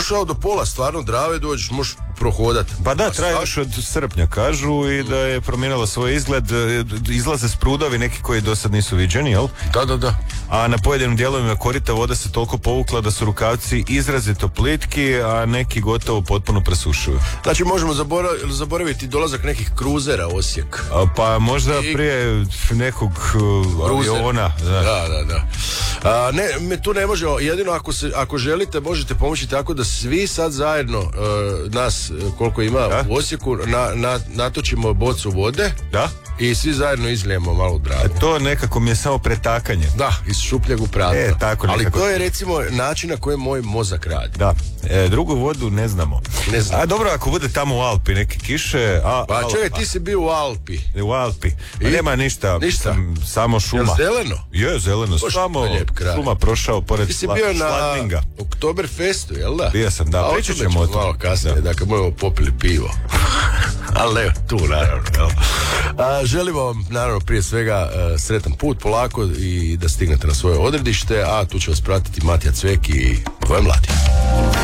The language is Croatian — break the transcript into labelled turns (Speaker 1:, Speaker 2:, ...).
Speaker 1: došao do pola stvarno Drave, dođeš, možeš prohodati.
Speaker 2: Pa da, traje još od srpnja kažu i da je promijenilo svoj izgled, izlaze sprudovi neki koji do sad nisu viđeni, jel?
Speaker 1: Da.
Speaker 2: A na pojedinim dijelovima korita voda se toliko povukla da su rukavci izrazito plitki, a neki gotovo potpuno presušuju.
Speaker 1: Znači možemo zaboraviti dolazak nekih kruzera u Osijek.
Speaker 2: Pa možda prije nekog aviona.
Speaker 1: Da. Tu ne možemo, jedino ako želite možete pomoći tako da svi sad zajedno nas koliko ima u Osijeku natočimo bocu vode. Da. I svi zajedno izlijemo malo Dravu.
Speaker 2: To nekako mi je samo pretakanje.
Speaker 1: Da, iz šupljeg u prazno.
Speaker 2: Tako nekako.
Speaker 1: Ali to je recimo način na koji moj mozak radi.
Speaker 2: Da. Drugu vodu ne znamo. A dobro, ako bude tamo u Alpi neke kiše...
Speaker 1: Pa čekaj, ti si bio u Alpi.
Speaker 2: U Alpi. Nema ništa. Samo šuma.
Speaker 1: Je zeleno?
Speaker 2: Je zeleno. Samo šuma prošao pored Šladninga.
Speaker 1: Ti si bio na Oktoberfestu, jel da?
Speaker 2: Bio sam, da. Pričat ćemo o
Speaker 1: malo kasnije, dakle budemo popili pivo. Ali ne, tu naravno. Želimo vam naravno prije svega sretan put polako i da stignete na svoje odredište, a tu će vas pratiti Matija Cvek i Tvoje mladi.